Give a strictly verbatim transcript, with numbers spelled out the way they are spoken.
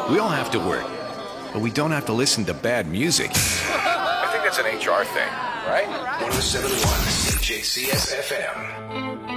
We all have to work, but we don't have to listen to bad music. I think that's an H R thing, right? one oh seven point one C J C S F M.